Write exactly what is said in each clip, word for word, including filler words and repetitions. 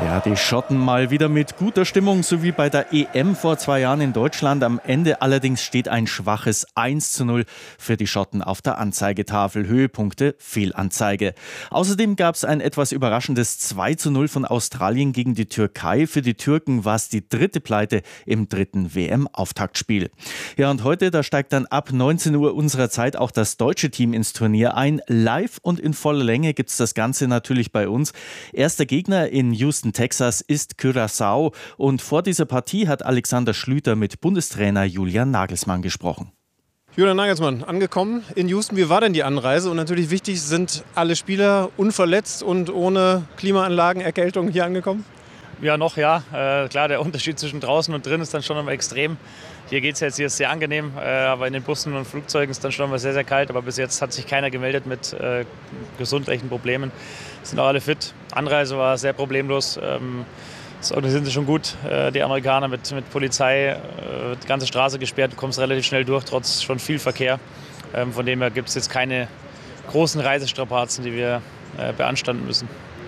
Ja, die Schotten mal wieder mit guter Stimmung, so wie bei der E M vor zwei Jahren in Deutschland. Am Ende allerdings steht ein schwaches eins zu null für die Schotten auf der Anzeigetafel. Höhepunkte Fehlanzeige. Außerdem gab es ein etwas überraschendes zwei zu null von Australien gegen die Türkei. Für die Türken war es die dritte Pleite im dritten W M-Auftaktspiel. Ja, und heute, da steigt dann ab neunzehn Uhr unserer Zeit auch das deutsche Team ins Turnier ein. Live und in voller Länge gibt es das Ganze natürlich bei uns. Erster Gegner in Houston, Texas ist Curaçao und vor dieser Partie hat Alexander Schlüter mit Bundestrainer Julian Nagelsmann gesprochen. Julian Nagelsmann, angekommen in Houston. Wie war denn die Anreise? Und natürlich wichtig, sind alle Spieler unverletzt und ohne Klimaanlagen, Erkältung hier angekommen? Ja, noch ja. Äh, klar, der Unterschied zwischen draußen und drin ist dann schon immer extrem. Hier geht es jetzt, hier ist sehr angenehm, äh, aber in den Bussen und Flugzeugen ist dann schon immer sehr, sehr kalt. Aber bis jetzt hat sich keiner gemeldet mit äh, gesundheitlichen Problemen. Sind auch alle fit. Anreise war sehr problemlos. Ähm, das organisieren sie schon gut, äh, die Amerikaner mit, mit Polizei. Äh, die ganze Straße gesperrt, du kommst relativ schnell durch, trotz schon viel Verkehr. Ähm, von dem her gibt es jetzt keine großen Reisestrapazen, die wir äh, beanstanden müssen.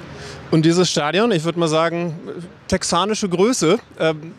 Und dieses Stadion, ich würde mal sagen, texanische Größe. Ähm,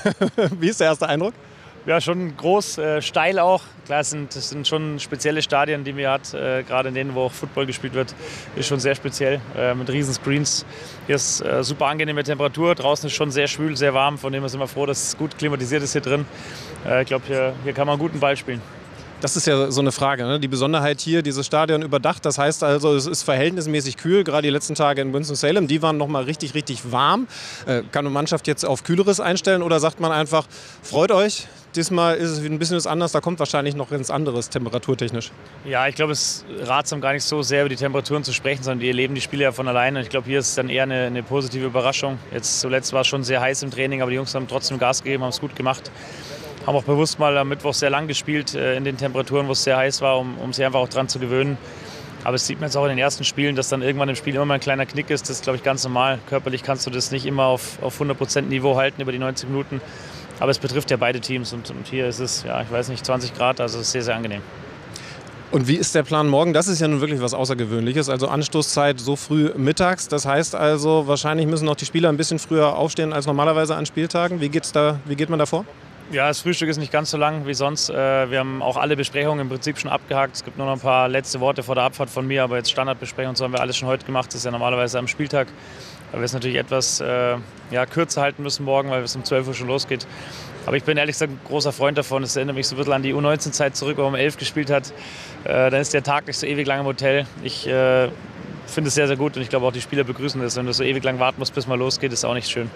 wie ist der erste Eindruck? Ja, schon groß, äh, steil auch. Klar, es sind, es sind schon spezielle Stadien, die man hat. Äh, gerade in denen, wo auch Football gespielt wird, ist schon sehr speziell. Äh, mit riesen Screens. Hier ist äh, super angenehme Temperatur. Draußen ist schon sehr schwül, sehr warm. Von dem her sind wir froh, dass es gut klimatisiert ist hier drin. Äh, ich glaube, hier, hier kann man einen guten Ball spielen. Das ist ja so eine Frage, ne? Die Besonderheit hier, dieses Stadion überdacht, das heißt also, es ist verhältnismäßig kühl. Gerade die letzten Tage in Winston-Salem, die waren noch mal richtig, richtig warm. Äh, kann eine Mannschaft jetzt auf Kühleres einstellen oder sagt man einfach, freut euch, diesmal ist es ein bisschen was anderes, da kommt wahrscheinlich noch ganz anderes temperaturtechnisch? Ja, ich glaube, es ist ratsam, gar nicht so sehr über die Temperaturen zu sprechen, sondern die erleben die Spiele ja von alleine. Ich glaube, hier ist es dann eher eine, eine positive Überraschung. Jetzt zuletzt war es schon sehr heiß im Training, aber die Jungs haben trotzdem Gas gegeben, haben es gut gemacht. Haben auch bewusst mal am Mittwoch sehr lang gespielt äh, in den Temperaturen, wo es sehr heiß war, um, um sich einfach auch dran zu gewöhnen. Aber es sieht man jetzt auch in den ersten Spielen, dass dann irgendwann im Spiel immer mal ein kleiner Knick ist. Das ist, glaube ich, ganz normal. Körperlich kannst du das nicht immer auf, auf hundert Prozent Niveau halten über die neunzig Minuten. Aber es betrifft ja beide Teams. Und, und hier ist es, ja, ich weiß nicht, zwanzig Grad, also es ist sehr, sehr angenehm. Und wie ist der Plan morgen? Das ist ja nun wirklich was Außergewöhnliches. Also Anstoßzeit so früh mittags. Das heißt also, wahrscheinlich müssen auch die Spieler ein bisschen früher aufstehen als normalerweise an Spieltagen. Wie geht's da, wie geht man da vor? Ja, das Frühstück ist nicht ganz so lang wie sonst. Wir haben auch alle Besprechungen im Prinzip schon abgehakt. Es gibt nur noch ein paar letzte Worte vor der Abfahrt von mir, aber jetzt Standardbesprechungen, so haben wir alles schon heute gemacht. Das ist ja normalerweise am Spieltag. Weil wir es natürlich etwas äh, ja, kürzer halten müssen morgen, weil es um zwölf Uhr schon losgeht. Aber ich bin ehrlich gesagt ein großer Freund davon. Es erinnert mich so ein bisschen an die U neunzehn Zeit zurück, wo man um elf gespielt hat. Äh, dann ist der Tag nicht so ewig lang im Hotel. Ich äh, finde es sehr, sehr gut und ich glaube auch die Spieler begrüßen das. Wenn du so ewig lang warten musst, bis mal losgeht, ist auch nicht schön.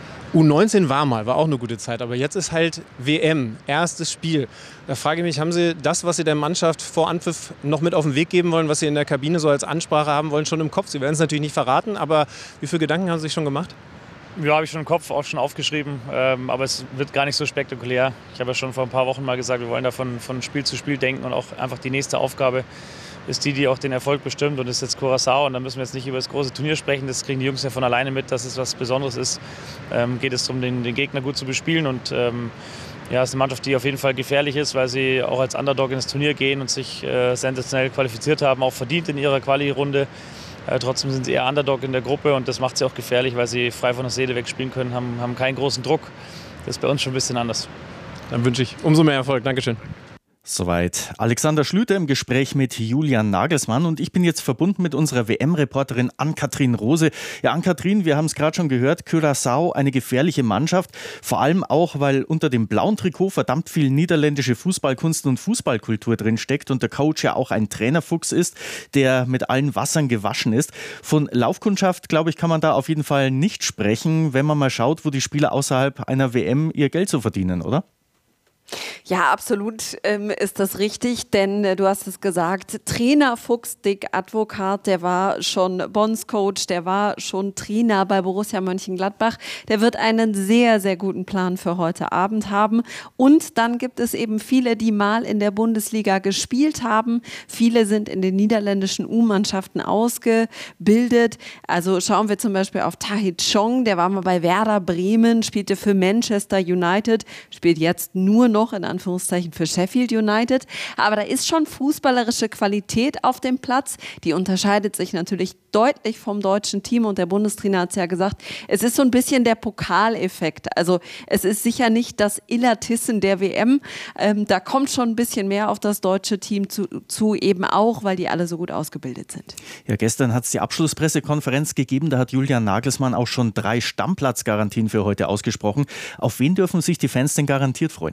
U neunzehn war mal, war auch eine gute Zeit, aber jetzt ist halt W M, erstes Spiel. Da frage ich mich, haben Sie das, was Sie der Mannschaft vor Anpfiff noch mit auf den Weg geben wollen, was Sie in der Kabine so als Ansprache haben wollen, schon im Kopf? Sie werden es natürlich nicht verraten, aber wie viele Gedanken haben Sie sich schon gemacht? Ja, habe ich schon im Kopf, auch schon aufgeschrieben, ähm, aber es wird gar nicht so spektakulär. Ich habe ja schon vor ein paar Wochen mal gesagt, wir wollen da von, von Spiel zu Spiel denken und auch einfach die nächste Aufgabe ist die, die auch den Erfolg bestimmt und das ist jetzt Curaçao und da müssen wir jetzt nicht über das große Turnier sprechen, das kriegen die Jungs ja von alleine mit, dass es was Besonderes ist. Ähm, geht es darum, den, den Gegner gut zu bespielen und ähm, ja, es ist eine Mannschaft, die auf jeden Fall gefährlich ist, weil sie auch als Underdog ins Turnier gehen und sich äh, sensationell qualifiziert haben, auch verdient in ihrer Quali-Runde. Äh, trotzdem sind sie eher Underdog in der Gruppe und das macht sie auch gefährlich, weil sie frei von der Seele wegspielen können, haben, haben keinen großen Druck. Das ist bei uns schon ein bisschen anders. Dann wünsche ich umso mehr Erfolg. Dankeschön. Soweit Alexander Schlüter im Gespräch mit Julian Nagelsmann und ich bin jetzt verbunden mit unserer W M-Reporterin Ann-Kathrin Rose. Ja, Ann-Kathrin, wir haben es gerade schon gehört, Curaçao, eine gefährliche Mannschaft, vor allem auch, weil unter dem blauen Trikot verdammt viel niederländische Fußballkunst und Fußballkultur drin steckt und der Coach ja auch ein Trainerfuchs ist, der mit allen Wassern gewaschen ist. Von Laufkundschaft, glaube ich, kann man da auf jeden Fall nicht sprechen, wenn man mal schaut, wo die Spieler außerhalb einer W M ihr Geld so verdienen, oder? Ja, absolut ähm, ist das richtig, denn äh, du hast es gesagt, Trainer Fuchs Dick Advokat, der war schon Bondscoach, der war schon Trainer bei Borussia Mönchengladbach, der wird einen sehr, sehr guten Plan für heute Abend haben und dann gibt es eben viele, die mal in der Bundesliga gespielt haben, viele sind in den niederländischen U-Mannschaften ausgebildet, also schauen wir zum Beispiel auf Tahith Chong, der war mal bei Werder Bremen, spielte für Manchester United, spielt jetzt nur noch noch in Anführungszeichen für Sheffield United. Aber da ist schon fußballerische Qualität auf dem Platz. Die unterscheidet sich natürlich deutlich vom deutschen Team und der Bundestrainer hat es ja gesagt, es ist so ein bisschen der Pokaleffekt. Also es ist sicher nicht das Illertissen der W M. Ähm, da kommt schon ein bisschen mehr auf das deutsche Team zu, zu, eben auch, weil die alle so gut ausgebildet sind. Ja, gestern hat es die Abschlusspressekonferenz gegeben. Da hat Julian Nagelsmann auch schon drei Stammplatzgarantien für heute ausgesprochen. Auf wen dürfen sich die Fans denn garantiert freuen?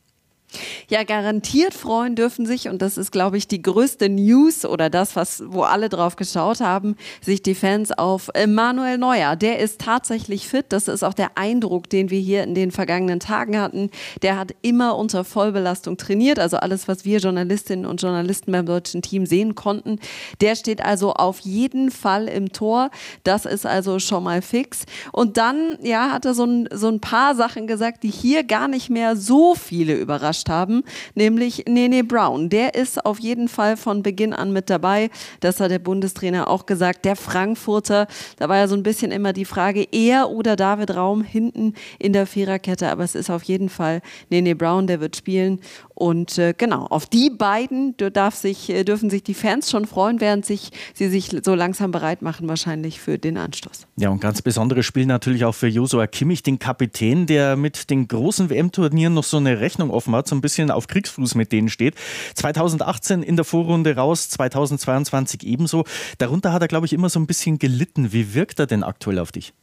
Ja, garantiert freuen dürfen sich, und das ist, glaube ich, die größte News oder das, was, wo alle drauf geschaut haben, sich die Fans auf Manuel Neuer. Der ist tatsächlich fit. Das ist auch der Eindruck, den wir hier in den vergangenen Tagen hatten. Der hat immer unter Vollbelastung trainiert, also alles, was wir Journalistinnen und Journalisten beim deutschen Team sehen konnten. Der steht also auf jeden Fall im Tor. Das ist also schon mal fix. Und dann, ja, hat er so ein, so ein paar Sachen gesagt, die hier gar nicht mehr so viele überrascht haben, nämlich Nene Brown. Der ist auf jeden Fall von Beginn an mit dabei. Das hat der Bundestrainer auch gesagt. Der Frankfurter, da war ja so ein bisschen immer die Frage, er oder David Raum hinten in der Viererkette, aber es ist auf jeden Fall Nene Brown, der wird spielen. Und äh, genau, auf die beiden darf sich, dürfen sich die Fans schon freuen, während sich, sie sich so langsam bereit machen wahrscheinlich für den Anstoß. Ja, und ganz besonderes Spiel natürlich auch für Joshua Kimmich, den Kapitän, der mit den großen W M-Turnieren noch so eine Rechnung offen hat, so ein bisschen auf Kriegsfuß mit denen steht. zweitausendachtzehn in der Vorrunde raus, zweitausendzweiundzwanzig ebenso. Darunter hat er, glaube ich, immer so ein bisschen gelitten. Wie wirkt er denn aktuell auf dich?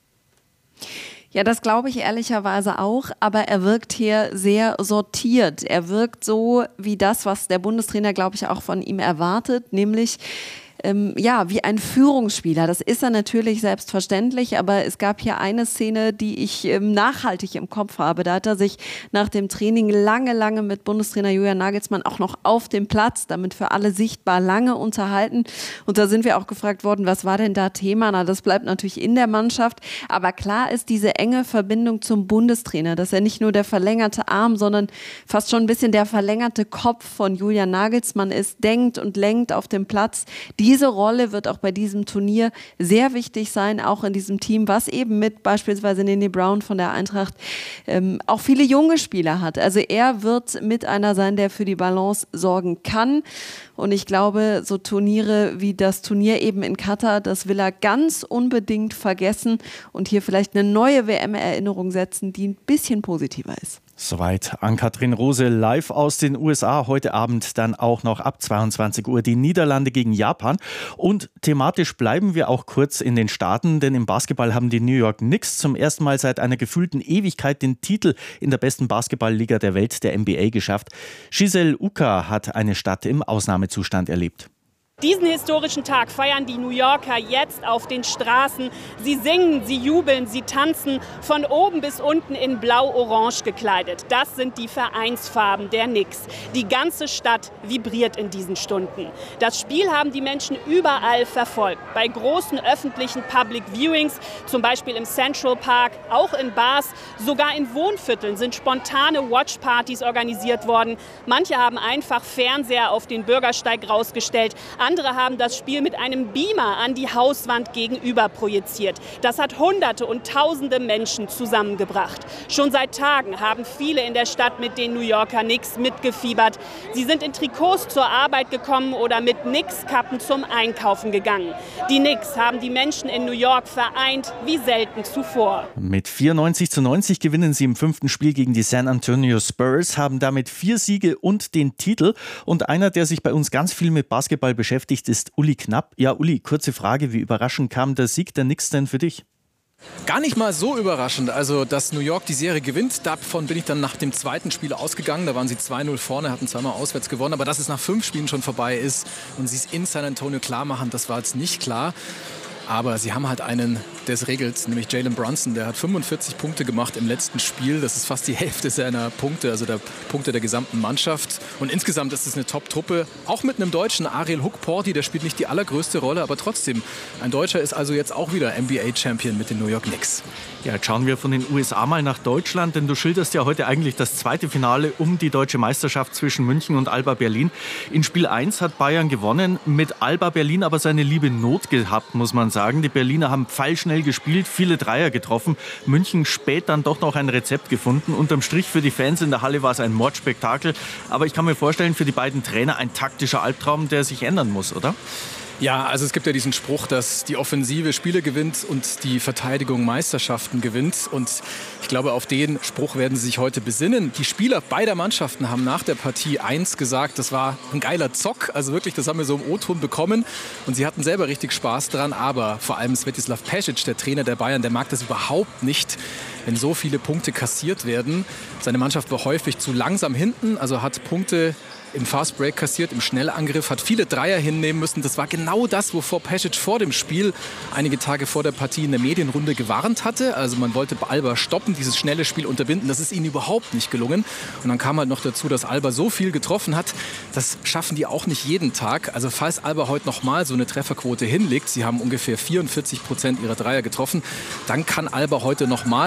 Ja, das glaube ich ehrlicherweise auch, aber er wirkt hier sehr sortiert. Er wirkt so wie das, was der Bundestrainer, glaube ich, auch von ihm erwartet, nämlich Ähm, ja, wie ein Führungsspieler. Das ist er natürlich selbstverständlich, aber es gab hier eine Szene, die ich ähm, nachhaltig im Kopf habe. Da hat er sich nach dem Training lange, lange mit Bundestrainer Julian Nagelsmann auch noch auf dem Platz, damit für alle sichtbar, lange unterhalten. Und da sind wir auch gefragt worden, was war denn da Thema? Na, das bleibt natürlich in der Mannschaft. Aber klar ist diese enge Verbindung zum Bundestrainer, dass er nicht nur der verlängerte Arm, sondern fast schon ein bisschen der verlängerte Kopf von Julian Nagelsmann ist, denkt und lenkt auf dem Platz. Die Diese Rolle wird auch bei diesem Turnier sehr wichtig sein, auch in diesem Team, was eben mit beispielsweise Nene Brown von der Eintracht ähm, auch viele junge Spieler hat. Also er wird mit einer sein, der für die Balance sorgen kann. Und ich glaube, so Turniere wie das Turnier eben in Katar, das will er ganz unbedingt vergessen und hier vielleicht eine neue W M-Erinnerung setzen, die ein bisschen positiver ist. Soweit Ann-Kathrin Rose live aus den U S A. Heute Abend dann auch noch ab zweiundzwanzig Uhr die Niederlande gegen Japan. Und thematisch bleiben wir auch kurz in den Staaten, denn im Basketball haben die New York Knicks zum ersten Mal seit einer gefühlten Ewigkeit den Titel in der besten Basketballliga der Welt, der N B A, geschafft. Giselle Uka hat eine Stadt im Ausnahmezustand erlebt. Diesen historischen Tag feiern die New Yorker jetzt auf den Straßen. Sie singen, sie jubeln, sie tanzen, von oben bis unten in blau-orange gekleidet. Das sind die Vereinsfarben der Knicks. Die ganze Stadt vibriert in diesen Stunden. Das Spiel haben die Menschen überall verfolgt. Bei großen öffentlichen Public Viewings, zum Beispiel im Central Park, auch in Bars, sogar in Wohnvierteln sind spontane Watchpartys organisiert worden. Manche haben einfach Fernseher auf den Bürgersteig rausgestellt. Andere haben das Spiel mit einem Beamer an die Hauswand gegenüber projiziert. Das hat Hunderte und Tausende Menschen zusammengebracht. Schon seit Tagen haben viele in der Stadt mit den New Yorker Knicks mitgefiebert. Sie sind in Trikots zur Arbeit gekommen oder mit Knicks-Kappen zum Einkaufen gegangen. Die Knicks haben die Menschen in New York vereint wie selten zuvor. Mit vierundneunzig zu neunzig gewinnen sie im fünften Spiel gegen die San Antonio Spurs, haben damit vier Siege und den Titel. Und einer, der sich bei uns ganz viel mit Basketball beschäftigt, ist Uli Knapp. Ja, Uli, kurze Frage, wie überraschend kam der Sieg der Knicks denn für dich? Gar nicht mal so überraschend. Also, dass New York die Serie gewinnt, davon bin ich dann nach dem zweiten Spiel ausgegangen. Da waren sie zwei null vorne, hatten zweimal auswärts gewonnen. Aber dass es nach fünf Spielen schon vorbei ist und sie es in San Antonio klar machen, das war jetzt nicht klar. Aber sie haben halt einen, der es regelt, nämlich Jalen Brunson. Der hat fünfundvierzig Punkte gemacht im letzten Spiel. Das ist fast die Hälfte seiner Punkte, also der Punkte der gesamten Mannschaft. Und insgesamt ist es eine Top-Truppe. Auch mit einem Deutschen, Ariel Hook-Porty, der spielt nicht die allergrößte Rolle, aber trotzdem. Ein Deutscher ist also jetzt auch wieder N B A-Champion mit den New York Knicks. Ja, jetzt schauen wir von den U S A mal nach Deutschland, denn du schilderst ja heute eigentlich das zweite Finale um die deutsche Meisterschaft zwischen München und Alba Berlin. In Spiel eins hat Bayern gewonnen, mit Alba Berlin aber seine liebe Not gehabt, muss man sagen. Die Berliner haben pfeilschnell schnell gespielt, viele Dreier getroffen. München spät dann doch noch ein Rezept gefunden. Unterm Strich für die Fans in der Halle war es ein Mordspektakel. Aber ich kann mir vorstellen, für die beiden Trainer ein taktischer Albtraum, der sich ändern muss, oder? Ja, also es gibt ja diesen Spruch, dass die Offensive Spiele gewinnt und die Verteidigung Meisterschaften gewinnt. Und ich glaube, auf den Spruch werden sie sich heute besinnen. Die Spieler beider Mannschaften haben nach der Partie eins gesagt, das war ein geiler Zock. Also wirklich, das haben wir so im O-Ton bekommen. Und sie hatten selber richtig Spaß dran. Aber vor allem Svetislav Pesic, der Trainer der Bayern, der mag das überhaupt nicht, wenn so viele Punkte kassiert werden. Seine Mannschaft war häufig zu langsam hinten, also hat Punkte im Fast Break kassiert, im Schnellangriff, hat viele Dreier hinnehmen müssen. Das war genau das, wovor Pesic vor dem Spiel, einige Tage vor der Partie in der Medienrunde gewarnt hatte. Also man wollte Alba stoppen, dieses schnelle Spiel unterbinden. Das ist ihnen überhaupt nicht gelungen. Und dann kam halt noch dazu, dass Alba so viel getroffen hat. Das schaffen die auch nicht jeden Tag. Also falls Alba heute nochmal so eine Trefferquote hinlegt, sie haben ungefähr vierundvierzig Prozent ihrer Dreier getroffen, dann kann Alba heute nochmal